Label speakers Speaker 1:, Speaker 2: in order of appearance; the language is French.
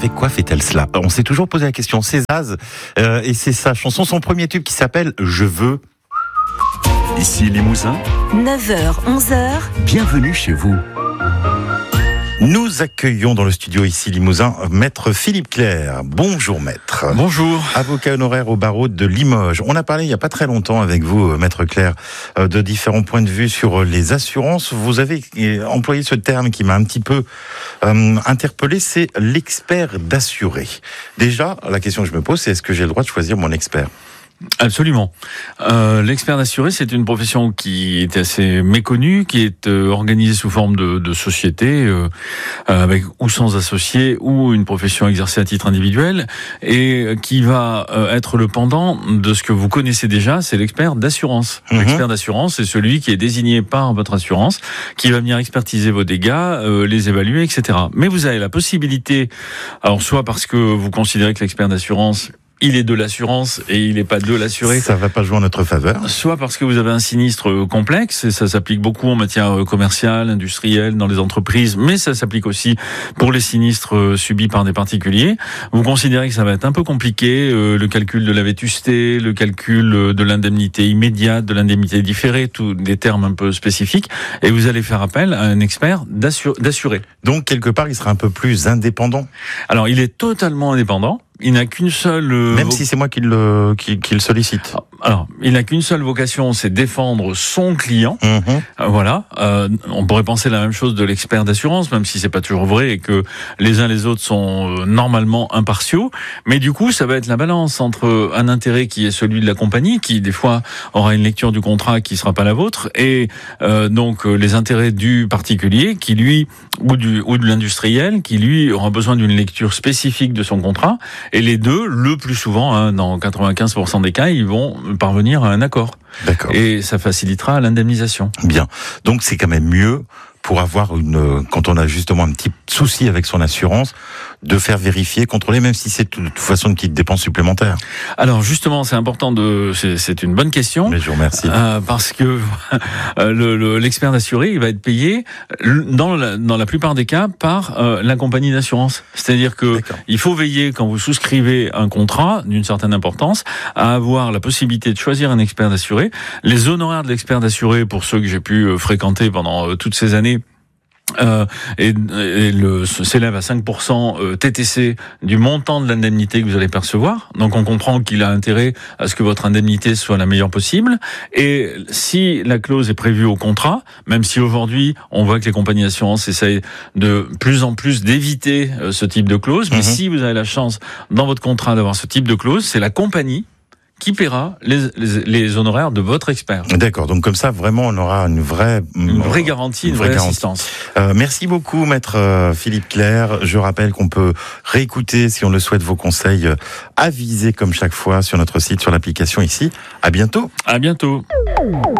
Speaker 1: avec quoi fait-elle cela? On s'est toujours posé la question. C'est Zaz et c'est sa chanson, son premier tube qui s'appelle Je veux.
Speaker 2: Ici Limousin,
Speaker 3: 9h, 11h.
Speaker 2: bienvenue chez vous.
Speaker 1: Nous accueillons dans le studio ici Limousin Maître Philippe Clerc. Bonjour Maître.
Speaker 4: Bonjour.
Speaker 1: Avocat honoraire au barreau de Limoges. On a parlé il n'y a pas très longtemps avec vous, Maître Clerc, de différents points de vue sur les assurances. Vous avez employé ce terme qui m'a un petit peu interpellé, c'est l'expert d'assuré. Déjà, la question que je me pose, c'est est-ce que j'ai le droit de choisir mon expert ?
Speaker 4: Absolument. L'expert d'assuré, c'est une profession qui est assez méconnue, qui est organisée sous forme de société, avec ou sans associé, ou une profession exercée à titre individuel, et qui va être le pendant de ce que vous connaissez déjà, c'est l'expert d'assurance. L'expert d'assurance, c'est celui qui est désigné par votre assurance, qui va venir expertiser vos dégâts, les évaluer, etc. Mais vous avez la possibilité, alors soit parce que vous considérez que l'expert d'assurance il est de l'assurance et il n'est pas de l'assuré.
Speaker 1: Ça va pas jouer en notre faveur.
Speaker 4: Soit parce que vous avez un sinistre complexe, et ça s'applique beaucoup en matière commerciale, industrielle, dans les entreprises, mais ça s'applique aussi pour les sinistres subis par des particuliers. Vous considérez que ça va être un peu compliqué, le calcul de la vétusté, le calcul de l'indemnité immédiate, de l'indemnité différée, tous des termes un peu spécifiques, et vous allez faire appel à un expert d'assuré.
Speaker 1: Donc, quelque part, il sera un peu plus indépendant.
Speaker 4: Alors, il est totalement indépendant. Il n'a qu'une seule...
Speaker 1: Même si c'est moi qui le sollicite.
Speaker 4: Alors, il n'a qu'une seule vocation, c'est défendre son client. Voilà. On pourrait penser la même chose de l'expert d'assurance, même si c'est pas toujours vrai et que les uns les autres sont normalement impartiaux. Mais du coup, ça va être la balance entre un intérêt qui est celui de la compagnie, qui des fois aura une lecture du contrat qui sera pas la vôtre, et donc les intérêts du particulier, qui lui ou de l'industriel, qui lui aura besoin d'une lecture spécifique de son contrat. Et les deux, le plus souvent, dans 95% des cas, ils vont parvenir à un accord.
Speaker 1: D'accord.
Speaker 4: Et ça facilitera l'indemnisation.
Speaker 1: Bien. Donc c'est quand même mieux pour avoir quand on a justement un petit souci avec son assurance, de faire vérifier, contrôler, même si c'est de toute façon une petite dépense supplémentaire.
Speaker 4: Alors justement, c'est important c'est une bonne question.
Speaker 1: Mais je vous remercie.
Speaker 4: Parce que l'expert d'assuré, il va être payé dans la plupart des cas par la compagnie d'assurance. C'est-à-dire que il faut veiller, quand vous souscrivez un contrat d'une certaine importance, à avoir la possibilité de choisir un expert d'assuré. Les honoraires de l'expert d'assuré, pour ceux que j'ai pu fréquenter pendant toutes ces années, s'élève à 5% TTC du montant de l'indemnité que vous allez percevoir. Donc on comprend qu'il a intérêt à ce que votre indemnité soit la meilleure possible. Et si la clause est prévue au contrat, même si aujourd'hui on voit que les compagnies d'assurance essayent de plus en plus d'éviter ce type de clause, mais si vous avez la chance dans votre contrat d'avoir ce type de clause, c'est la compagnie qui paiera les honoraires de votre expert.
Speaker 1: D'accord, donc comme ça, vraiment, on aura une vraie
Speaker 4: garantie, une vraie assistance.
Speaker 1: Merci beaucoup, Maître Philippe Clerc. Je rappelle qu'on peut réécouter, si on le souhaite, vos conseils avisés comme chaque fois sur notre site, sur l'application ici. À bientôt.
Speaker 4: À bientôt.